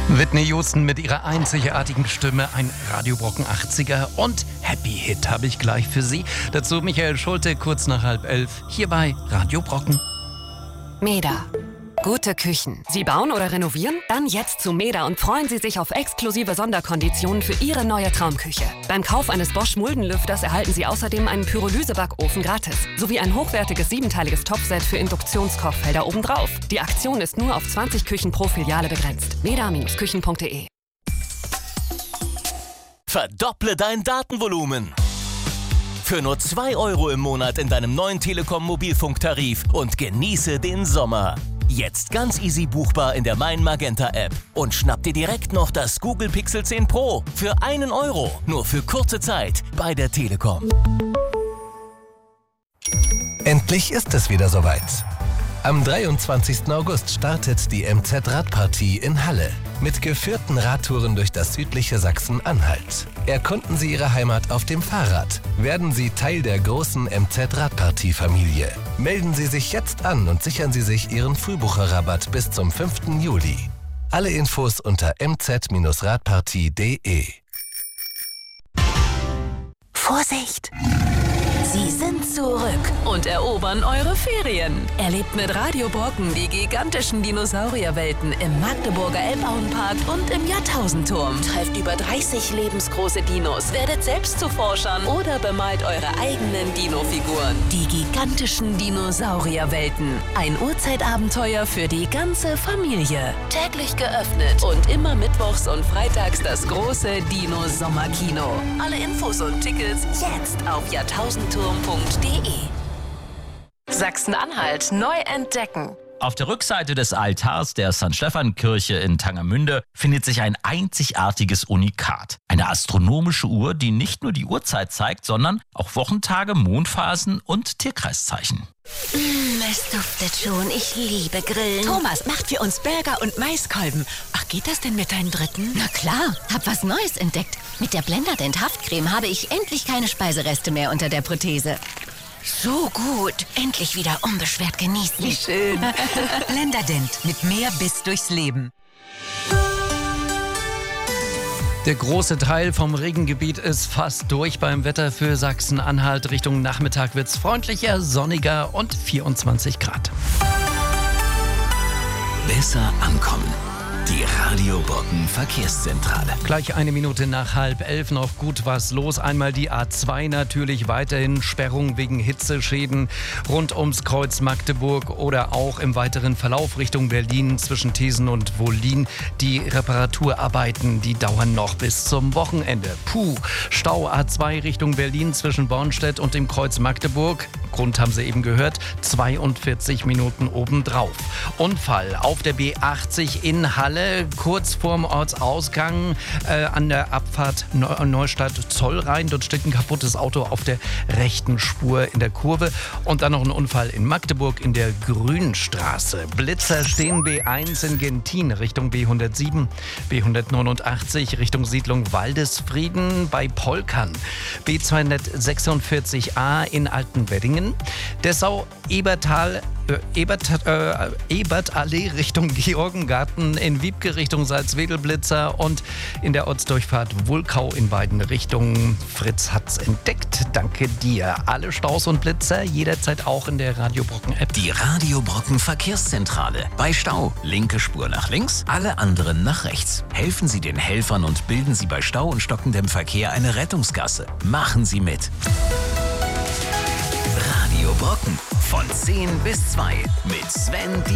Whitney Houston mit ihrer einzigartigen Stimme, ein Radiobrocken 80er und Happy Hit habe ich gleich für Sie. Dazu Michael Schulte, kurz nach 10:30, hier bei Radio Brocken. MEDA. Gute Küchen. Sie bauen oder renovieren? Dann jetzt zu MEDA und freuen Sie sich auf exklusive Sonderkonditionen für Ihre neue Traumküche. Beim Kauf eines Bosch Muldenlüfters erhalten Sie außerdem einen Pyrolysebackofen gratis, sowie ein hochwertiges 7-teiliges Topfset für Induktionskochfelder obendrauf. Die Aktion ist nur auf 20 Küchen pro Filiale begrenzt. meda-küchen.de. Verdopple dein Datenvolumen. Für nur 2 € im Monat in deinem neuen Telekom Mobilfunktarif und genieße den Sommer. Jetzt ganz easy buchbar in der Mein Magenta App. Und schnapp dir direkt noch das Google Pixel 10 Pro für 1 €. Nur für kurze Zeit bei der Telekom. Endlich ist es wieder soweit. Am 23. August startet die MZ-Radpartie in Halle mit geführten Radtouren durch das südliche Sachsen-Anhalt. Erkunden Sie Ihre Heimat auf dem Fahrrad. Werden Sie Teil der großen MZ-Radpartie-Familie. Melden Sie sich jetzt an und sichern Sie sich Ihren Frühbucherrabatt bis zum 5. Juli. Alle Infos unter mz-radpartie.de. Vorsicht! Sie sind zurück und erobern eure Ferien. Erlebt mit Radio Brocken die gigantischen Dinosaurierwelten im Magdeburger Elbauenpark und im Jahrtausendturm. Trefft über 30 lebensgroße Dinos, werdet selbst zu Forschern oder bemalt eure eigenen Dino-Figuren. Die gigantischen Dinosaurierwelten. Ein Urzeitabenteuer für die ganze Familie. Täglich geöffnet und immer mittwochs und freitags das große Dino-Sommerkino. Alle Infos und Tickets jetzt auf jahrtausendturm.de. Sachsen-Anhalt neu entdecken. Auf der Rückseite des Altars der St. Stephan-Kirche in Tangermünde findet sich ein einzigartiges Unikat. Eine astronomische Uhr, die nicht nur die Uhrzeit zeigt, sondern auch Wochentage, Mondphasen und Tierkreiszeichen. Es duftet schon. Ich liebe Grillen. Thomas macht für uns Burger und Maiskolben. Ach, geht das denn mit deinen Dritten? Na klar, hab was Neues entdeckt. Mit der Blenderdent Haftcreme habe ich endlich keine Speisereste mehr unter der Prothese. So gut. Endlich wieder unbeschwert genießen. Wie schön. Blenderdent mit mehr Biss durchs Leben. Der große Teil vom Regengebiet ist fast durch beim Wetter für Sachsen-Anhalt. Richtung Nachmittag wird's freundlicher, sonniger und 24 Grad. Besser ankommen. Die Radio Brocken Verkehrszentrale. Gleich 1 Minute nach 10:30 noch gut was los. Einmal die A2 natürlich, weiterhin Sperrung wegen Hitzeschäden rund ums Kreuz Magdeburg oder auch im weiteren Verlauf Richtung Berlin zwischen Thesen und Wollin. Die Reparaturarbeiten, die dauern noch bis zum Wochenende. Stau A2 Richtung Berlin zwischen Bornstedt und dem Kreuz Magdeburg. Grund haben Sie eben gehört, 42 Minuten obendrauf. Unfall auf der B80 in Halle, kurz vorm Ortsausgang an der Abfahrt Neustadt-Zollrhein. Dort steht ein kaputtes Auto auf der rechten Spur in der Kurve. Und dann noch ein Unfall in Magdeburg in der Grünstraße. Blitzer stehen B1 in Gentin Richtung B107, B189 Richtung Siedlung Waldesfrieden bei Polkern, B246a in Altenweddingen, Dessau Ebertallee Richtung Georgengarten, in Wiebke Richtung Salzwedel-Blitzer und in der Ortsdurchfahrt Wulkau in beiden Richtungen. Fritz hat's entdeckt. Danke dir. Alle Staus und Blitzer jederzeit auch in der Radio Brocken App. Die Radio Brocken Verkehrszentrale. Bei Stau linke Spur nach links, alle anderen nach rechts. Helfen Sie den Helfern und bilden Sie bei Stau und stockendem Verkehr eine Rettungsgasse. Machen Sie mit. Radio Brocken von 10 bis 2 mit Sven